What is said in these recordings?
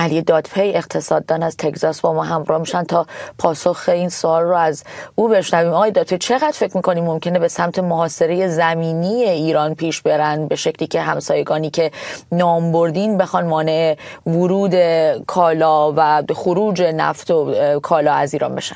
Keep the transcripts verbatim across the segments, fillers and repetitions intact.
علی دادپی اقتصاددان از تگزاس با ما همراه میشن تا پاسخ این سوال رو از او بشنویم. آقای دادپی، چقدر فکر میکنیم ممکنه به سمت محاصره زمینی ایران پیش برن، به شکلی که همسایگانی که نام بردین بخوان مانع ورود کالا و خروج نفت و کالا از ایران بشن؟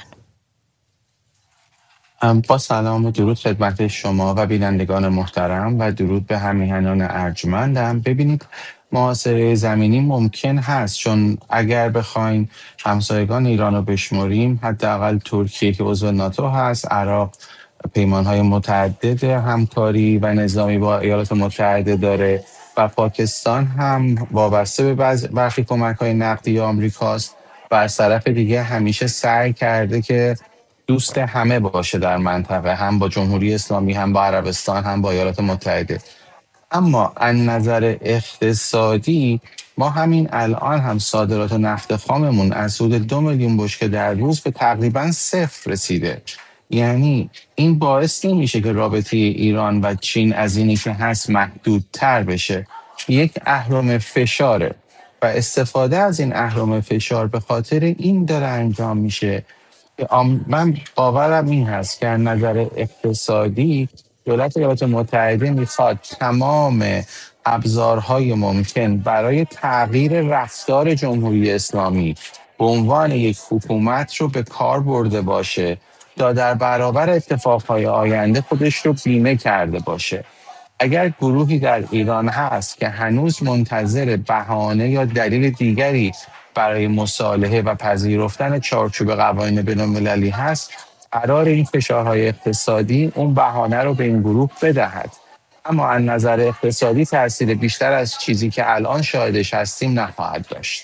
با سلام و درود خدمت شما و بینندگان محترم و درود به همیهنان ارجمندم. ببینید، محاصره زمینی ممکن هست، چون اگر بخواین همسایگان ایران رو بشمریم، حداقل ترکیه که عضو ناتو هست، عراق پیمانهای متعدد همکاری و نظامی با ایالات متحده داره و پاکستان هم وابسته به بعض برخی کمک‌های نقدی آمریکاست و از طرف دیگه همیشه سعی کرده که دوست همه باشه در منطقه، هم با جمهوری اسلامی، هم با عربستان، هم با ایالات متحده. اما از نظر اقتصادی ما همین الان هم صادرات نفت خاممون از حدود دو میلیون بشکه در روز به تقریبا صفر رسیده. یعنی این باعث نمیشه که رابطه ایران و چین از اینی که هست محدودتر بشه. یک اهرم فشاره و استفاده از این اهرم فشار به خاطر این داره انجام میشه. من باورم این هست که از نظر اقتصادی دولت ایالات متحده میخواد تمام ابزارهای ممکن برای تغییر رفتار جمهوری اسلامی به عنوان یک حکومت رو به کار برده باشه تا در برابر اتفاقهای آینده خودش رو بیمه کرده باشه. اگر گروهی در ایران هست که هنوز منتظر بهانه یا دلیل دیگری برای مصالحه و پذیرفتن چارچوب قوانین بین‌المللی هست، قرار این فشارهای اقتصادی اون بهانه رو به این گروه بدهد. اما از نظر اقتصادی تاثیر بیشتر از چیزی که الان شاهدش هستیم نخواهد داشت.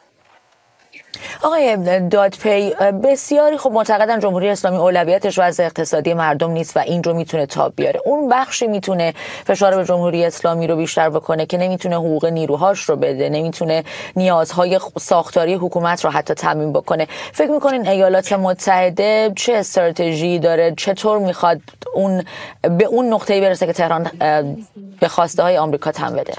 آقای دادپی، بسیاری خب معتقدن جمهوری اسلامی اولویتش وضع اقتصادی مردم نیست و این رو میتونه تاب بیاره. اون بخشی میتونه فشار به جمهوری اسلامی رو بیشتر بکنه که نمیتونه حقوق نیروهاش رو بده، نمیتونه نیازهای ساختاری حکومت رو حتی تامین بکنه. فکر میکنین ایالات متحده چه استراتژی داره؟ چطور میخواد اون به اون نقطه‌ای برسه که تهران به خواسته های آمریکا تن بده؟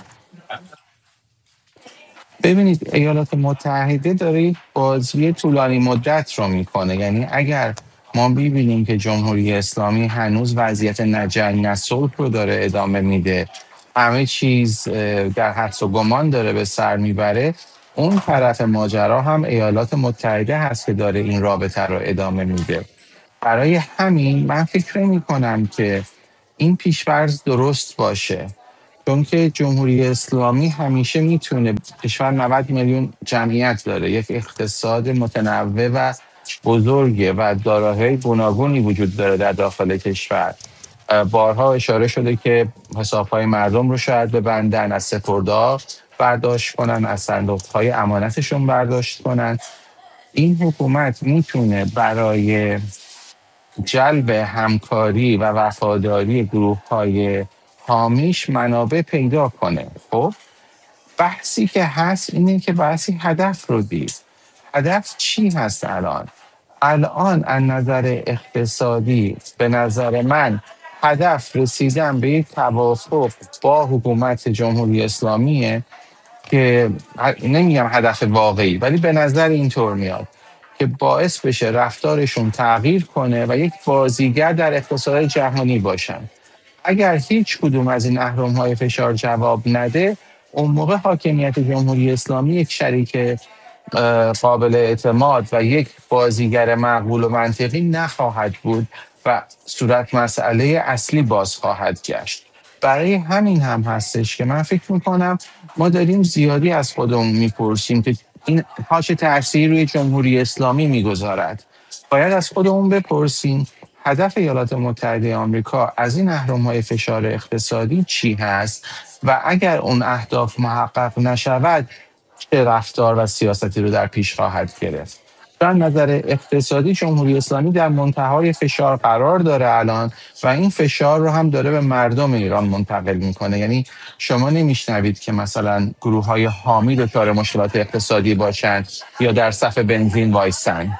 ببینید، ایالات متحده داره یک بازی طولانی مدت رو میکنه. یعنی اگر ما ببینیم که جمهوری اسلامی هنوز وضعیت نه جنگ نه صلح رو داره ادامه میده، همه چیز در حدس و گمان داره به سر میبره، اون طرف ماجرا هم ایالات متحده هست که داره این رابطه رو ادامه میده. برای همین من فکر میکنم که این پیش‌فرض درست باشه، چون که جمهوری اسلامی همیشه میتونه، کشور نود میلیون جمعیت داره، یک اقتصاد متنوع و بزرگه و دارایی‌های گوناگونی وجود داره در داخل کشور. بارها اشاره شده که حساب‌های مردم رو شاید ببندن، از سپرده‌ها برداشت کنن، از صندوق‌های امانتشون برداشت کنن. این حکومت میتونه برای جلب همکاری و وفاداری گروه‌های حامیش منابع پیدا کنه. خب بحثی که هست اینه که بحثی هدف رو دید. هدف چی هست الان؟ الان از نظر اقتصادی به نظر من هدف رسیدن به یک توافق با حکومت جمهوری اسلامیه که نمیگم هدف واقعی، ولی به نظر اینطور میاد که باعث بشه رفتارشون تغییر کنه و یک بازیگر در اقتصاد جهانی باشن. اگر هیچ کدوم از این اهرم‌های فشار جواب نده، اون موقع حاکمیت جمهوری اسلامی یک شریک قابل اعتماد و یک بازیگر معقول و منطقی نخواهد بود و صورت مسئله اصلی باز خواهد گشت. برای همین هم هستش که من فکر میکنم ما داریم زیادی از خودمون میپرسیم که این ها چه تأثیری روی جمهوری اسلامی میگذارد. باید از خودمون بپرسیم هدف ایالات متحده آمریکا از این اهرم‌های فشار اقتصادی چی هست و اگر اون اهداف محقق نشود چه رفتار و سیاستی رو در پیش خواهد گرفت. از نظر اقتصادی جمهوری اسلامی در منتهای فشار قرار داره الان و این فشار رو هم داره به مردم ایران منتقل میکنه. یعنی شما نمیشنوید که مثلا گروه های حامی دچار مشکلات اقتصادی باشند یا در صف بنزین وایسن.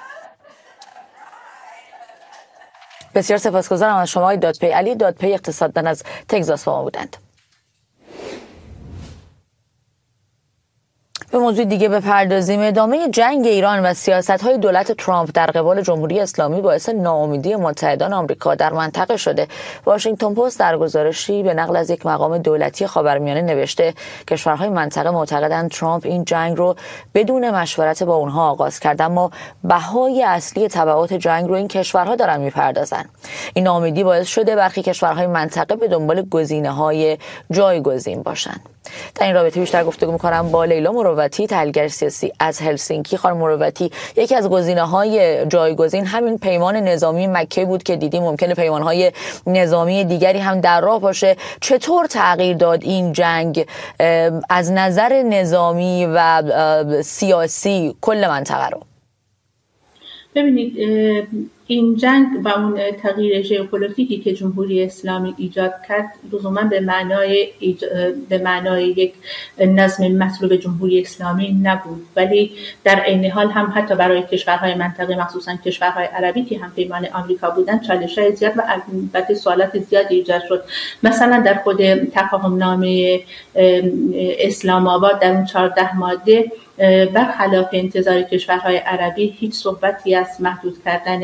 بسیار سپاسگزارم از شما آقای دادپی. علی دادپی اقتصاددان از تگزاس با ما بودند. به موضوع دیگه بپردازیم. ادامه جنگ ایران و سیاست‌های دولت ترامپ در قبال جمهوری اسلامی باعث ناامیدی متحدان آمریکا در منطقه شده. واشنگتن پست در گزارشی به نقل از یک مقام دولتی خاورمیانه نوشته کشورهای منطقه معتقدند ترامپ این جنگ رو بدون مشورت با اونها آغاز کرد، اما بهای اصلی تبعات جنگ رو این کشورها دارن میپردازن. این ناامیدی باعث شده برخی کشورهای منطقه به دنبال گزینه‌های جایگزین باشن. در این رابطه بیشتر گفتگو می‌کنم با لیلا مروتی، تحلیلگر سیاسی از هلسینکی. خانم مروتی، یکی از گزینه‌های جایگزین همین پیمان نظامی مکه بود که دیدیم ممکنه پیمان‌های نظامی دیگری هم در راه باشه. چطور تغییر داد این جنگ از نظر نظامی و سیاسی کل منطقه رو؟ ببینید، این جنگ و اون تغییر ژئوپلیتیکی که جمهوری اسلامی ایجاد کرد لزوما به معنای ایج... به معنای یک نظم مطلوب جمهوری اسلامی نبود، ولی در عین حال هم حتی برای کشورهای منطقه مخصوصا کشورهای عربی که هم پیمان آمریکا بودن چالش‌های زیاد و البته سوالات زیادی ایجاد شد. مثلا در خود تفاهم نامه اسلام آباد در اون چهارده ماده برخلاف انتظار کشورهای عربی هیچ صحبتی از محدود کردن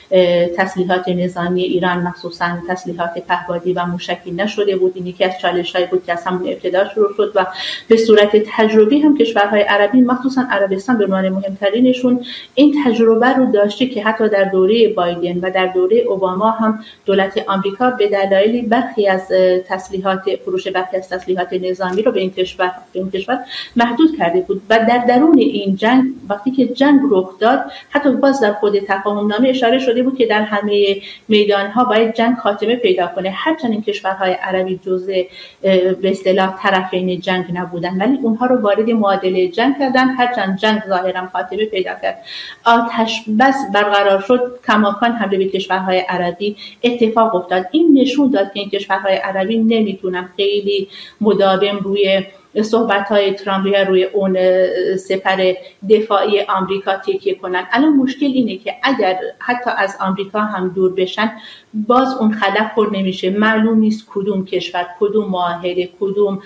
تسلیحات نظامی ایران مخصوصا تسلیحات پهپادی و موشکی نشده بود. این یکی از چالش‌هایی بود که از همون ابتدا شروع شد و به صورت تجربی هم کشورهای عربی مخصوصا عربستان به عنوان مهمترینشون این تجربه رو داشته که حتی در دوره بایدن و در دوره اوباما هم دولت آمریکا به دلایلی برخی از تسلیحات فروش برخی از تسلیحات نظامی رو به این کشور به این کشور محدود کرده بود. و در درون این جنگ وقتی که جنگ رخ داد حتی باز در خود تفاهم نامه اشاره شده بود که در همه میدانها باید جنگ خاتمه پیدا کنه، هرچند این کشورهای عربی جزء به اصطلاح طرفین جنگ نبودن ولی اونها رو وارد معادله جنگ کردن، هرچند جنگ ظاهرا خاتمه پیدا کرد. آتش بس برقرار شد، کماکان حمله به کشورهای عربی اتفاق افتاد. این نشون داد که این کشورهای عربی نمیتونن خیلی مداوم روی صحبت‌های ترامپ روی اون سپر دفاعی آمریکا تکیه کنن. الان مشکل اینه که اگر حتی از آمریکا هم دور بشن باز اون خلا پر نمیشه. معلوم نیست کدوم کشور، کدوم معاهده، کدوم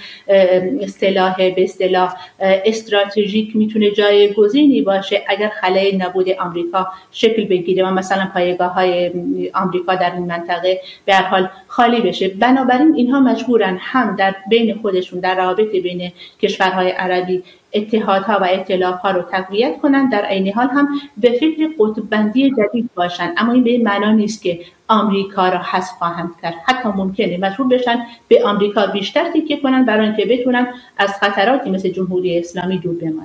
سلاح به اصطلاح استراتژیک میتونه جایگزینی باشه اگر خلای نبود آمریکا شکل بگیره و مثلا پایگاه‌های آمریکا در این منطقه به هر حال خالی بشه. بنابراین اینها مجبورن هم در بین خودشون در روابط بین کشورهای عربی اتحادها و ائتلاف‌ها رو تقویت کنن، در عین حال هم به فکر قطب‌بندی جدید باشن. اما این به این معنا نیست که آمریکا را حذف خواهند کرد. حتی ممکنه مجبور بشن به آمریکا بیشتر تکیه کنن برای اینکه بتونن از خطراتی مثل جمهوری اسلامی دور بمانن.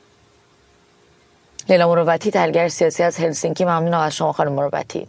لیلا مروتی، تحلیلگر سیاسی از هلسینکی، ممنونم از شما خانم مروتی.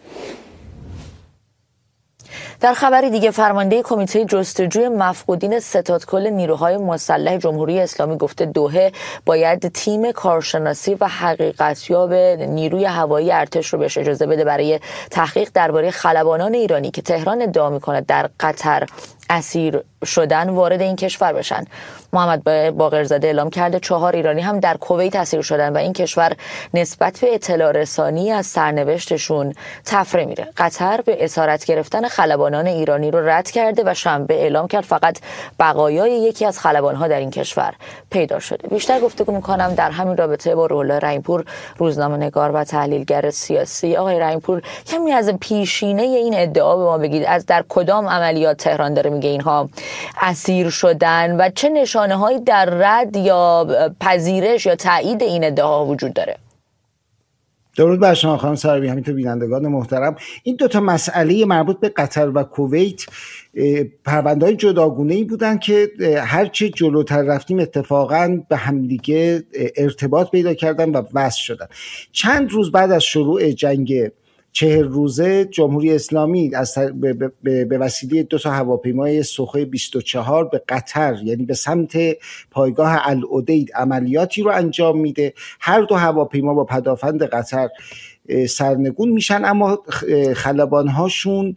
در خبری دیگه، فرمانده کمیته جستجوی مفقودین ستادکل نیروهای مسلح جمهوری اسلامی گفته دوحه باید تیم کارشناسی و حقیقتیاب نیروی هوایی ارتش رو بهش اجازه بده برای تحقیق درباره خلبانان ایرانی که تهران ادعا میکنه در قطر اسیر شدن وارد این کشور بشن. محمد باقرزاده اعلام کرده چهار ایرانی هم در کویت اسیر شدن و این کشور نسبت به اطلاع رسانی از سرنوشتشون تفره میره. قطر به اسارت گرفتن خلبانان ایرانی رو رد کرده و شنبه اعلام کرد فقط بقایای یکی از خلبانها در این کشور پیدا شده. بیشتر گفتگو میکنم در همین رابطه با روح‌الله رحیم‌پور، روزنامه‌نگار و تحلیلگر سیاسی. آقای رحیم‌پور، کمی از پیشینه این ادعا به ما بگید، از در کدام عملیات تهران داره میگه اینها اسیر شدن و چه نشانه‌هایی در رد یا پذیرش یا تایید این ادعا وجود داره؟ درود بر شما خانم سروی، همینطور بینندگان محترم. این دو تا مسئله مربوط به قطر و کویت پرونده‌های جداگونه‌ای بودن که هرچه جلوتر رفتیم اتفاقاً به همدیگه ارتباط پیدا کردن و وصل شدن. چند روز بعد از شروع جنگ چهل روزه جمهوری اسلامی از به, به, به وسیله دو تا هواپیمای سوخوی بیست و چهار به قطر، یعنی به سمت پایگاه العدید، عملیاتی رو انجام میده. هر دو هواپیما با پدافند قطر سرنگون میشن، اما خلبانهاشون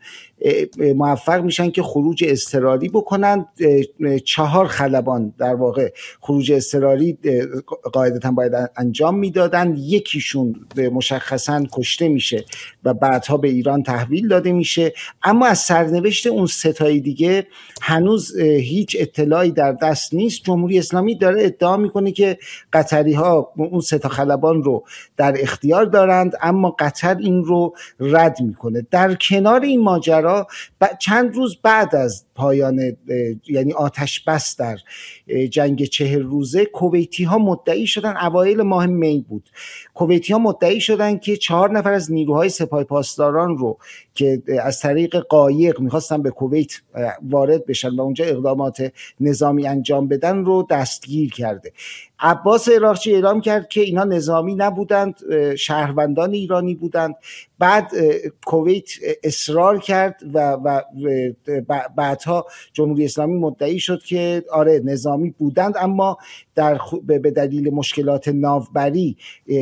موفق میشن که خروج اضطراری بکنن. چهار خلبان در واقع خروج اضطراری قاعدتا باید انجام میدادن، یکیشون مشخصا کشته میشه و بعدها به ایران تحویل داده میشه. اما از سرنوشت اون ستای دیگه هنوز هیچ اطلاعی در دست نیست. جمهوری اسلامی داره ادعا میکنه که قطری ها اون سه تا خلبان رو در اختیار دارند، اما قطر این رو رد میکنه. در کنار این ماجرا چند روز بعد از پایان یعنی آتش بس در جنگ چهل روزه، کویتی ها مدعی شدن، اوایل ماه می بود، کویتی ها مدعی شدن که چهار نفر از نیروهای سپاه پاسداران رو که از طریق قایق میخواستن به کویت وارد بشن و اونجا اقدامات نظامی انجام بدن رو دستگیر کرده. عباس عراقچی اعلام کرد که اینا نظامی نبودند، شهروندان ایرانی بودند. بعد کویت اصرار کرد و, و بعدها جمهوری اسلامی مدعی شد که آره نظامی بودند، اما در به دلیل مشکلات ناوبری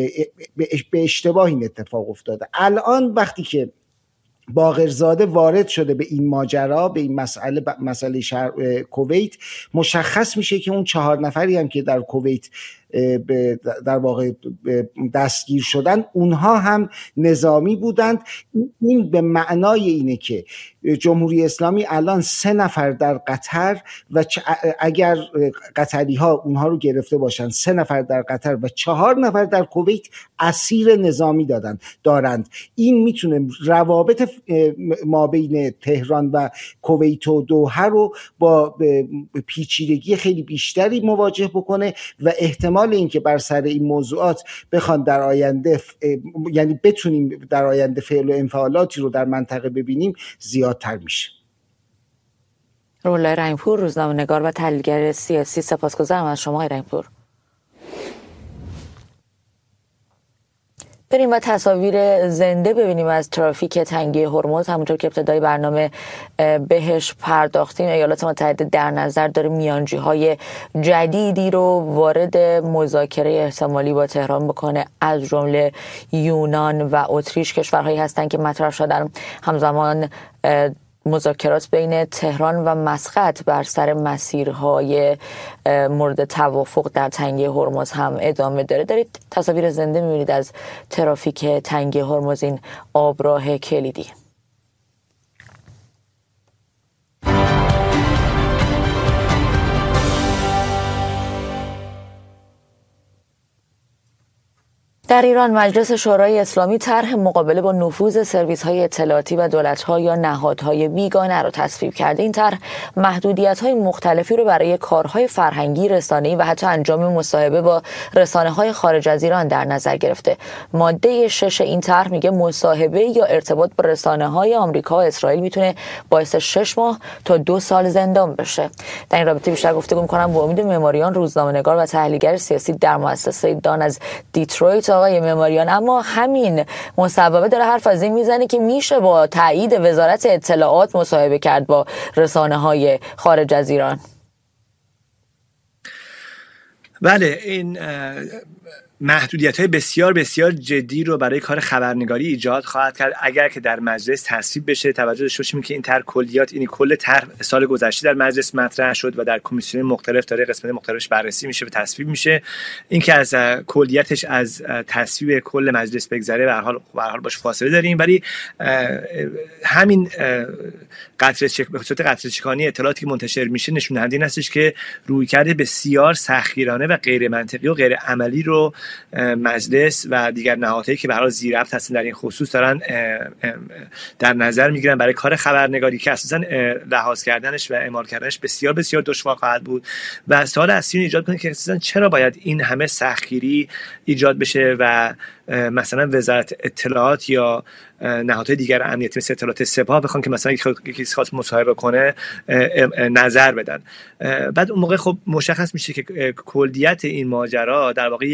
به اشتباه این اتفاق افتاده. الان وقتی که باقرزاده وارد شده به این ماجرا، به این مسئله مسئله شهر کویت، مشخص میشه که اون چهار نفری هم که در کویت در واقع دستگیر شدن اونها هم نظامی بودند. این به معنای اینه که جمهوری اسلامی الان سه نفر در قطر و اگر قطری ها اونها رو گرفته باشن، سه نفر در قطر و چهار نفر در کویت اسیر نظامی دادن دارند. این میتونه روابط ما بین تهران و کویت و دوحه رو با پیچیدگی خیلی بیشتری مواجه بکنه و احتمال اینکه بر سر این موضوعات بخوان در آینده ف... یعنی بتونیم در آینده فعل و انفعالاتی رو در منطقه ببینیم زیادتر میشه. رولا رحیم‌پور، روزنامه‌نگار و تحلیلگر سیاسی، سپاسگزارم از شما رحیم‌پور. بریم و تصاویر زنده ببینیم از ترافیک تنگی هرمز. همونطور که ابتدای برنامه بهش پرداختیم، ایالات متحده در نظر داره میانجی‌های جدیدی رو وارد مذاکره احتمالی با تهران بکنه، از جمله یونان و اتریش کشورهایی هستند که مطرح شدن. همزمان مذاکرات بین تهران و مسقط بر سر مسیرهای مورد توافق در تنگه هرمز هم ادامه داره. دارید تصاویر زنده می‌بینید از ترافیک تنگه هرمز، این آبراه کلیدی. در ایران مجلس شورای اسلامی طرح مقابله با نفوذ سرویس‌های اطلاعاتی و دولت‌ها یا نهادهای بیگانه را تصویب کرده. این طرح محدودیت‌های مختلفی رو برای کارهای فرهنگی، رسانه‌ای و حتی انجام مصاحبه با رسانه‌های خارج از ایران در نظر گرفته. ماده شش این طرح میگه مصاحبه یا ارتباط با رسانه‌های آمریکا و اسرائیل میتونه باعث شش ماه تا دو سال زندان بشه. در این رابطه بیشتر گفتگو می‌کنم با امید معماریان، روزنامه‌نگار و تحلیلگر سیاسی در مؤسسه دان از دیترویت. آقای معماریان، اما همین مصوبه داره حرف از این میزنه که میشه با تایید وزارت اطلاعات مصاحبه کرد با رسانه‌های خارج از ایران. بله، این محدودیت‌های بسیار بسیار جدی رو برای کار خبرنگاری ایجاد خواهد کرد اگر که در مجلس تصویب بشه. توجه داشته باشیم که این طرح کلیات، این کل طرح سال گذشته در مجلس مطرح شد و در کمیسیون مختلف داره قسمت مختلفش بررسی میشه و تصویب میشه. این که از کلیتش از تصویب کل مجلس بگذره به هر حال به هر حال باش فاصله داریم، ولی همین قطره چک به خصوص قطره چکانی اطلاعاتی که منتشر میشه نشون دهنده این هستش که رویکرد بسیار سختگیرانه و غیر منطقی و غیر عملی رو مجلس و دیگر نهادهایی که به هر حال زیر ربط هستن در این خصوص دارن در نظر میگیرن برای کار خبرنگاری که اساسا لحاظ کردنش و اعمال کردنش بسیار بسیار دشوار خواهد بود. و سوال اصلی ایجاد کنه که اساسا چرا باید این همه سختگیری ایجاد بشه و مثلا وزارت اطلاعات یا نهادهای دیگر امنیتی مثل اطلاعات سپاه بخوان که مثلا یکی خاص مصاحبه کنه نظر بدن. بعد اون موقع خب مشخص میشه که کلیت این ماجرا در واقع یک جوری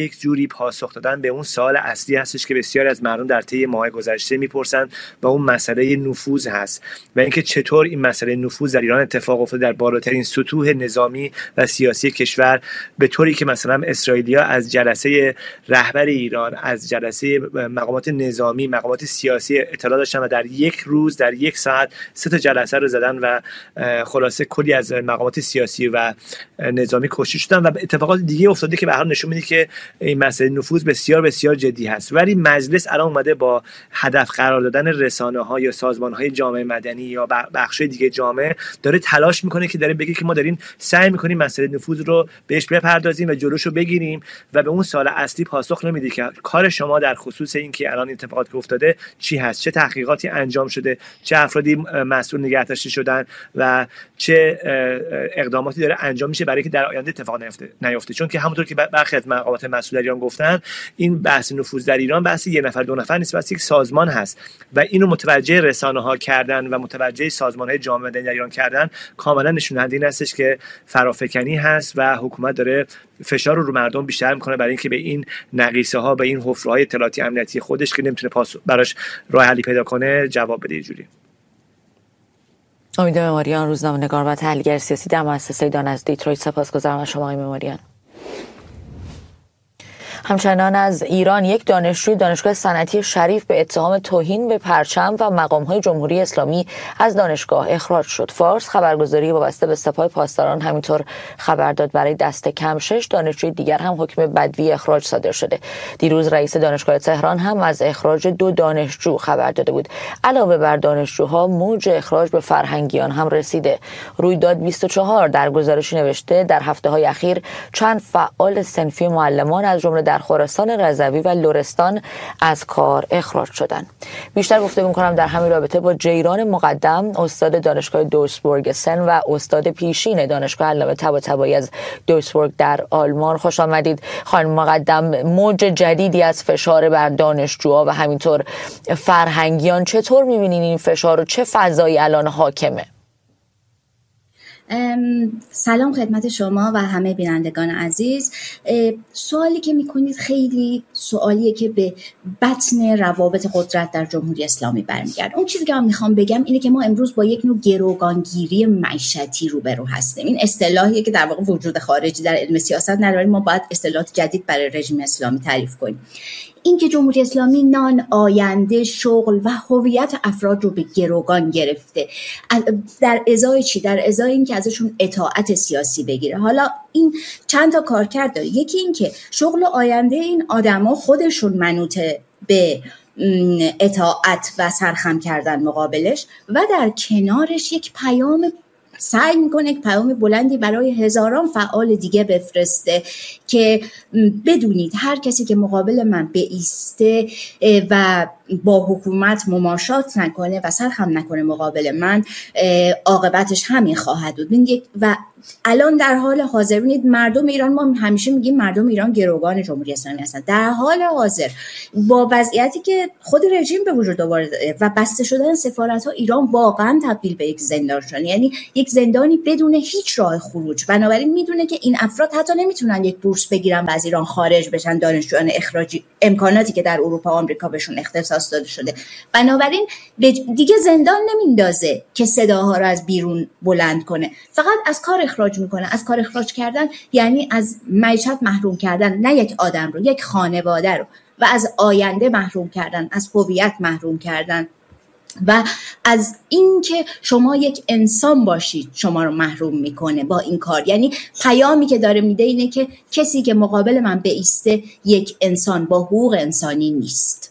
پاسخ دادن به اون سوال اصلی هستش که بسیاری از مردم در طی ماه گذشته میپرسن و اون مسئله نفوذ هست و اینکه چطور این مسئله نفوذ در ایران اتفاق افتاده در بالاترین سطوح نظامی و سیاسی کشور، به طوری که مثلا اسرائیلیا از جلسه رهبر ایران، از جلسه مقامات نظامی، مقامات سیاسی اطلاع داشتن و در یک روز در یک ساعت سه تا جلسه رو زدن و خلاصه کلی از مقامات سیاسی و نظامی کشته شدن و اتفاقات دیگه افتاده که به هر حال نشون میده که این مسئله نفوذ بسیار بسیار جدی هست. ولی مجلس الان اومده با هدف قرار دادن رسانه‌ها یا سازمان‌های جامعه مدنی یا بخش‌های دیگه جامعه داره تلاش میکنه که داره بگه که ما داریم سعی میکنیم مسئله نفوذ رو بهش بپردازیم و جلوش رو بگیریم و به اون سوال اصلی پاسخ نمیده که کار شما در خصوص این که الان اتفاقاتی که افتاده چی هست، چه تحقیقاتی انجام شده، چه افرادی مسئول نگه داشته شدن و چه اقداماتی داره انجام میشه برای که در آینده اتفاق نیفته نیفته چون که همونطور که برخی از مقامات مسئول ایران گفتن، این بحث نفوذ در ایران بحث یه نفر دو نفر نیست، بحث یک سازمان هست و اینو متوجه رسانه‌ها کردن و متوجه سازمان‌های جامعه مدنی در ایران کردن کاملا نشون دهنده این هستش که فرافکنی هست و حکومت داره فشار رو رو مردم بیشتر میکنه برای اینکه به این نقیصه ها، به این حفره‌های اطلاعاتی امنیتی خودش که نمیتونه پاس براش راه حلی پیدا کنه جواب بده. اینجوری امید مماریان، روزنامه‌نگار و تحلیلگر سیاسی در مؤسسه دان از دیترویت. سپاسگزارم از شما آقای مماریان. همچنان از ایران، یک دانشجوی دانشگاه صنعتی شریف به اتهام توهین به پرچم و مقام‌های جمهوری اسلامی از دانشگاه اخراج شد. فارس خبرگزاری وابسته به سپاه پاسداران همینطور خبر داد برای دست کم شش دانشجوی دیگر هم حکم بدوی اخراج صادر شده. دیروز رئیس دانشگاه تهران هم از اخراج دو دانشجو خبر داده بود. علاوه بر دانشجوها، موج اخراج به فرهنگیان هم رسیده. رویداد بیست و چهار در گزارشی نوشته در هفته‌های اخیر چند فعال صنفی معلمان از جمله در خراسان رضوی و لرستان از کار اخراج شدند. بیشتر گفتگو می‌کنم در همین رابطه با جیران مقدم، استاد دانشگاه دویسبورگ سن و استاد پیشین دانشگاه علامه طباطبایی از دویسبورگ در آلمان. خوش آمدید خانم مقدم. موج جدیدی از فشار بر دانشجوها و همینطور فرهنگیان، چطور می‌بینین این فشار و چه فضایی الان حاکمه؟ سلام خدمت شما و همه بینندگان عزیز. سوالی که میکنید خیلی سوالیه که به بطن روابط قدرت در جمهوری اسلامی برمیگرده. اون چیزی که من میخوام بگم اینه که ما امروز با یک نوع گروگانگیری معیشتی روبرو هستیم. این اصطلاحیه که در واقع وجود خارجی در علم سیاست نداره، ما باید اصطلاحات جدید برای رژیم اسلامی تعریف کنیم. این که جمهوری اسلامی نان، آینده، شغل و هویت افراد رو به گروگان گرفته، در ازای چی؟ در ازای این که ازشون اطاعت سیاسی بگیره. حالا این چند تا کارکرد داره. یکی این که شغل و آینده این آدما خودشون منوط به اطاعت و سرخم کردن مقابلش و در کنارش یک پیام سعی میکنه یک پیام بلندی برای هزاران فعال دیگه بفرسته که بدونید هر کسی که مقابل من بایسته و با حکومت مماشات نکنه و سرخم نکنه مقابل من، عاقبتش همین خواهد بود. و الان در حال حاضر ببینید مردم ایران، ما همیشه میگیم مردم ایران گروگان جمهوری اسلامی هستن، در حال حاضر با وضعیتی که خود رژیم به وجود آورده و بسته شدن سفارت‌ها، ایران واقعا تبدیل به یک زندان شد، یعنی یک زندانی بدون هیچ راه خروج. بنابراین میدونه که این افراد حتی نمیتونن یک بورس بگیرن و از ایران خارج بشن، دانشجویان اخراجی، امکاناتی که در اروپا و آمریکا بهشون اختصاص داده شده. بنابراین دیگه زندان نمیندازه که صداها رو از بیرون بلند کنه، فقط از کار اخراج میکنه. از کار اخراج کردن یعنی از معیشت محروم کردن، نه یک آدم رو، یک خانواده رو، و از آینده محروم کردن، از هویت محروم کردن و از این که شما یک انسان باشید شما رو محروم میکنه با این کار. یعنی پیامی که داره میده اینه که کسی که مقابل من بایسته یک انسان با حقوق انسانی نیست.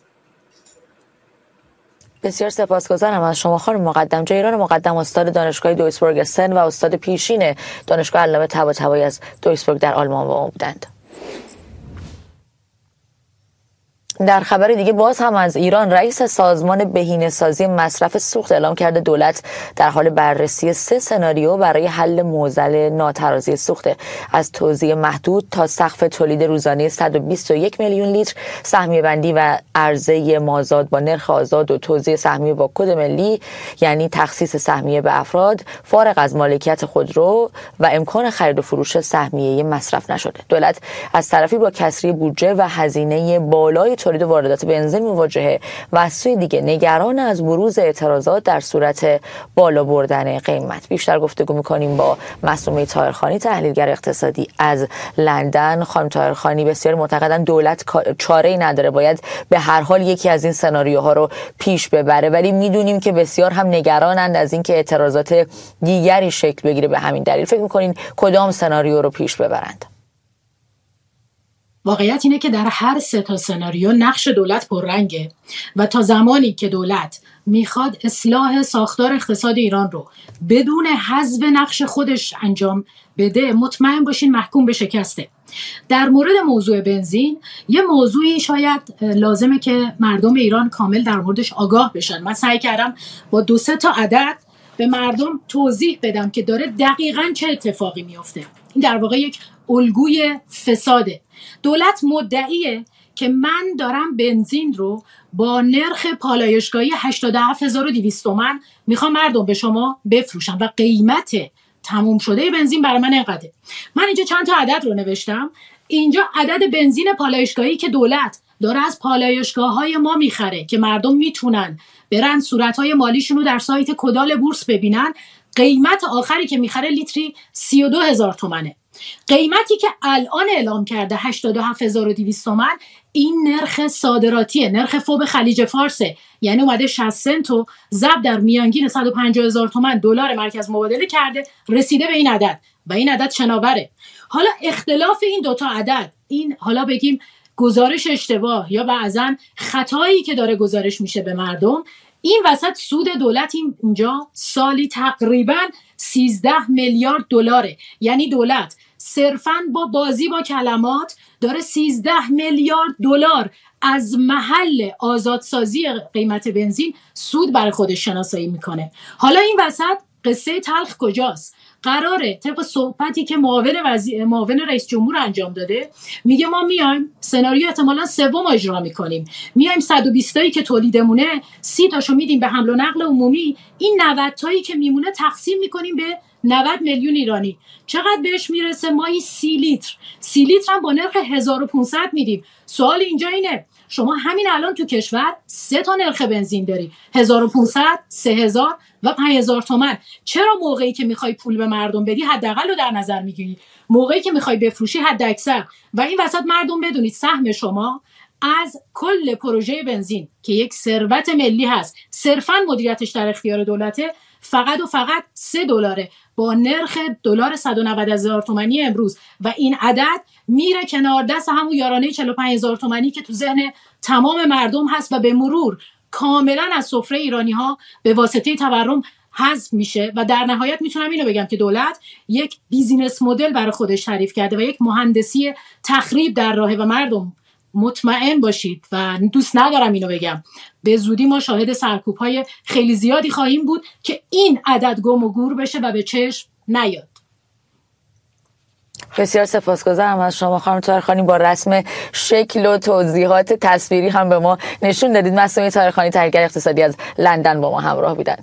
بسیار سپاسگزارم از شما خانم مقدم. جیران مقدم، استاد دانشگاه دویسبورگ سن و استاد پیشین دانشگاه علامه طباطبایی از دویسبورگ در آلمان با ما بودند. در خبر دیگه باز هم از ایران، رئیس سازمان بهینه‌سازی مصرف سوخت اعلام کرده دولت در حال بررسی سه سناریو برای حل معضل ناترازی سوخت، از توزیع محدود تا سقف تولید روزانه صد و بیست و یک میلیون لیتر، سهمیه بندی و عرضه مازاد با نرخ آزاد و توزیع سهمیه با کد ملی، یعنی تخصیص سهمیه به افراد فارغ از مالکیت خودرو و امکان خرید و فروش سهمیه مصرف نشده. دولت از طرفی با کسری بودجه و هزینه بالای تولید واردات بنزین مواجهه و از سوی دیگه نگران از بروز اعتراضات در صورت بالا بردن قیمت. بیشتر گفتگو می‌کنیم با معصومه طاهرخانی، تحلیلگر اقتصادی از لندن. خانم طاهرخانی، بسیار معتقدن دولت چاره‌ای نداره، باید به هر حال یکی از این سناریوها رو پیش ببره، ولی میدونیم که بسیار هم نگرانند از اینکه اعتراضات دیگری شکل بگیره. به همین دلیل فکر می‌کنین کدام سناریو رو پیش ببرند؟ واقعیت اینه که در هر سه تا سناریو نقش دولت پررنگه و تا زمانی که دولت میخواد اصلاح ساختار اقتصاد ایران رو بدون حذف نقش خودش انجام بده، مطمئن باشین محکوم به شکسته. در مورد موضوع بنزین، یه موضوعی شاید لازمه که مردم ایران کامل در موردش آگاه بشن. من سعی کردم با دو سه تا عدد به مردم توضیح بدم که داره دقیقاً چه اتفاقی میفته. این در واقع یک الگوی فساده. دولت مدعیه که من دارم بنزین رو با نرخ پالایشگاهی هشتاد و هفت هزار و دویست تومان میخوام مردم به شما بفروشم و قیمت تموم شده بنزین برای من اینقدره. من اینجا چند تا عدد رو نوشتم. اینجا عدد بنزین پالایشگاهی که دولت داره از پالایشگاه‌های ما میخره که مردم میتونن برن صورت‌های مالیشون رو در سایت کدال بورس ببینن. قیمت آخری که میخره لیتری سی و دو هزار تومانه. قیمتی که الان اعلام کرده هشتاد و هفت هزار و دویست تومان، این نرخ صادراتیه، نرخ فوب خلیج فارسه، یعنی اومده شصت سنت و ضرب در میانگین صد و پنجاه هزار تومان دلار مرکز مبادله کرده، رسیده به این عدد و این عدد شناوره. حالا اختلاف این دوتا عدد، این حالا بگیم گزارش اشتباه یا بعضا خطایی که داره گزارش میشه به مردم، این وسط سود دولت اینجا سالی تقریبا سیزده میلیارد دلاره. یعنی دولت صرفاً با بازی با کلمات داره سیزده میلیارد دلار از محل آزادسازی قیمت بنزین سود برای خودش شناسایی میکنه. حالا این وسط قصه تلخ کجاست؟ قراره طبق صحبتی که معاون وزیر معاون رئیس جمهور انجام داده، میگه ما میایم سناریو احتمالاً سوم اجرا میکنیم، میایم صد و بیست تایی که تولیدمونه سی تاشو میدیم به حمل و نقل عمومی، این نود تایی که میمونه تقسیم میکنیم به نود میلیون ایرانی. چقدر بهش میرسه؟ ماهی سی لیتر سی لیتر هم با نرخ هزار و پانصد میدیم. سوال اینجا اینه، شما همین الان تو کشور سه تا نرخ بنزین داری، هزار و پانصد، سه هزار و پنج هزار تومان. چرا موقعی که میخوای پول به مردم بدی حداقل رو در نظر میگیری، موقعی که میخوای بفروشی حد اکثر؟ و این وسط مردم بدونید سهم شما از کل پروژه بنزین که یک ثروت ملی هست، صرفاً مدیریتش در اختیار دولته، فقط و فقط سه دلاره با نرخ دلار صد و نود هزار تومانی امروز و این عدد میره کنار دست همون یارانه چهل و پنج هزار تومانی که تو ذهن تمام مردم هست و به مرور کاملا از سفره ایرانی ها به واسطه تورم حذف میشه. و در نهایت میتونم اینو بگم که دولت یک بیزینس مدل برای خودش تعریف کرده و یک مهندسی تخریب در راهه و مردم مطمئن باشید و دوست ندارم اینو بگم، به زودی ما شاهد سرکوب‌های خیلی زیادی خواهیم بود که این عدد گم و گور بشه و به چشم نیاد. بسیار سپاسگزارم از شما خانم طاهرخانی، با رسم شکل و توضیحات تصویری هم به ما نشون دادید. معصومه طاهرخانی، تحلیلگر اقتصادی از لندن با ما همراه بودند.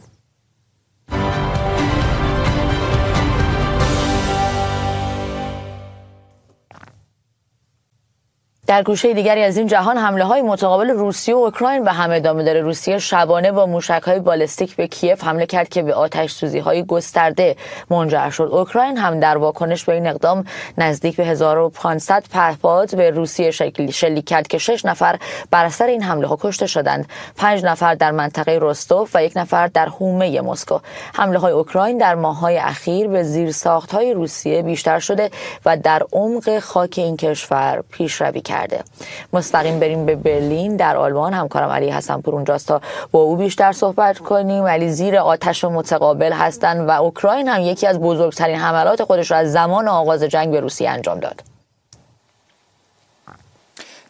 در گوشه دیگری از این جهان، حمله های متقابل روسیه و اوکراین به هم ادامه داره. روسیه شبانه با موشک های بالستیک به کیف حمله کرد که به آتش سوزی های گسترده منجر شد. اوکراین هم در واکنش به این اقدام نزدیک به هزار و پانصد پهپاد به روسیه شلیک کرد که شش نفر بر اثر این حمله ها کشته شدند، پنج نفر در منطقه رستوف و یک نفر در حومه مسکو. حمله های اوکراین در ماه‌های اخیر به زیرساخت های روسیه بیشتر شده و در عمق خاک این کشور پیشروی کرده. مستقیم بریم به برلین در آلمان. همکارم علی حسن پور اونجاست تا با او بیشتر صحبت کنیم. علی، زیر آتش متقابل هستند و اوکراین هم یکی از بزرگترین حملات خودش را از زمان آغاز جنگ به روسیه انجام داد.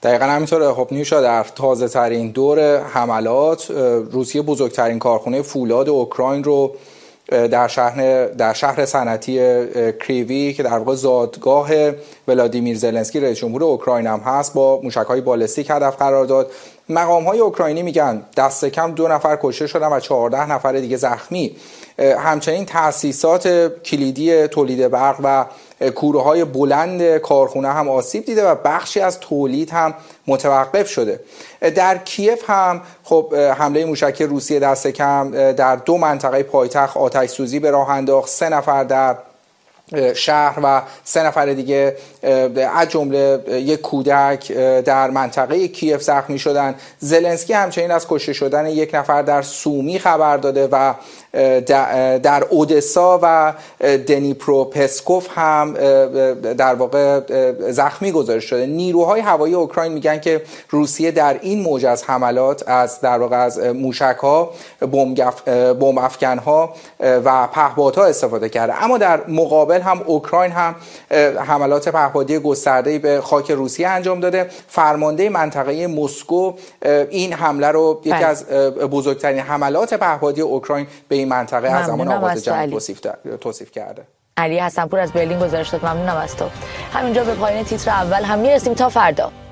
دقیقاً همینطوره. خب نیوشا، در تازه ترین دور حملات روسیه بزرگترین کارخانه فولاد اوکراین رو در شهر در شهر صنعتی کریوی که در واقع زادگاه ولادیمیر زلنسکی رئیس جمهور اوکراین هم هست با موشک‌های بالستیک هدف قرار داد. مقام‌های اوکراینی میگن دست کم دو نفر کشته شدن و چهارده نفر دیگه زخمی. همچنین تأسیسات کلیدی تولید برق و کوره‌های بلند کارخونه هم آسیب دیده و بخشی از تولید هم متوقف شده. در کیف هم خب حمله موشکی روسیه دست کم در دو منطقه پایتخت آتش سوزی به راه انداخت. سه نفر در شهر و سه نفر دیگه از جمله یک کودک در منطقه کیف زخمی شدن. زلنسکی همچنین از کشته شدن یک نفر در سومی خبر داده و در اودسا و دنیپروپسکوف هم در واقع زخمی گزارش شده. نیروهای هوایی اوکراین میگن که روسیه در این موج از حملات از در واقع از موشک‌ها، بمب افکن‌ها و پهپادها استفاده کرده. اما در مقابل هم اوکراین هم حملات پهپادی گسترده‌ای به خاک روسیه انجام داده. فرمانده منطقه مسکو این حمله رو یکی بله. از بزرگترین حملات پهپادی اوکراین به این منطقه از زمان آغاز جنگ توصیف توصیف کرده. علی حسنپور از برلین گزارش داد. ممنونم از تو. همینجا به پایان تیتر اول هم میرسیم. تا فردا.